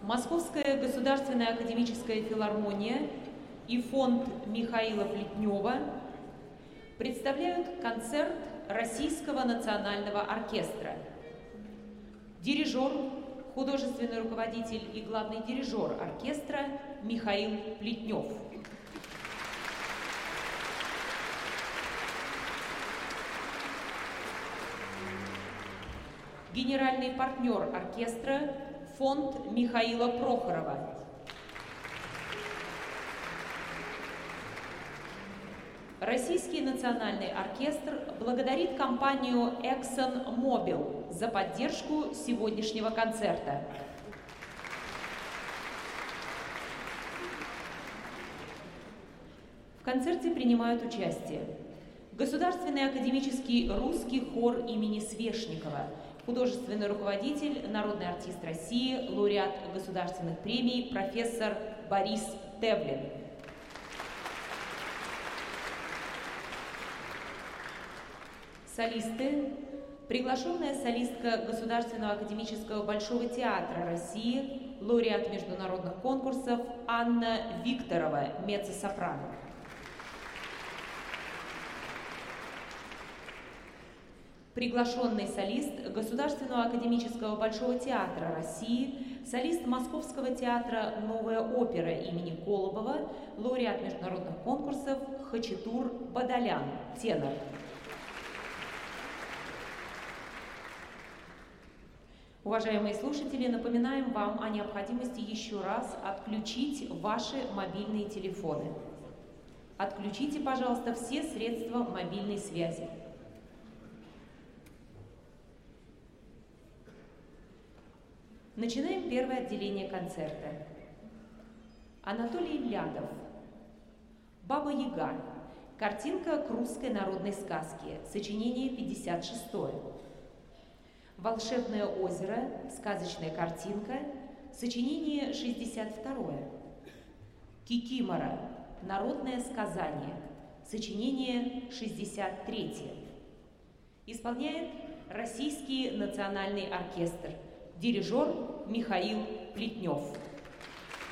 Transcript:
Московская государственная академическая филармония и фонд Михаила Плетнева представляют концерт Российского национального оркестра. Дирижер, художественный руководитель и главный дирижер оркестра Михаил Плетнев. Генеральный партнер оркестра фонд Михаила Прохорова. Российский национальный оркестр благодарит компанию ExxonMobil за поддержку сегодняшнего концерта. В концерте принимают участие Государственный академический русский хор имени Свешникова, художественный руководитель, народный артист России, лауреат государственных премий профессор Борис Тевлин. Солисты. Приглашенная солистка Государственного академического Большого театра России, лауреат международных конкурсов Анна Викторова, меццо-сопрано. Приглашенный солист Государственного академического Большого театра России, солист Московского театра «Новая опера» имени Колобова, лауреат международных конкурсов Хачатур Бадалян, тенор. Уважаемые слушатели, напоминаем вам о необходимости еще раз отключить ваши мобильные телефоны. Отключите, пожалуйста, все средства мобильной связи. Начинаем первое отделение концерта. Анатолий Лядов. «Баба-Яга». Картинка к русской народной сказке. Сочинение 56-е. «Волшебное озеро», сказочная картинка, сочинение 62-е. «Кикимора», народное сказание, сочинение 63-е. Исполняет Российский национальный оркестр, дирижер Михаил Плетнев.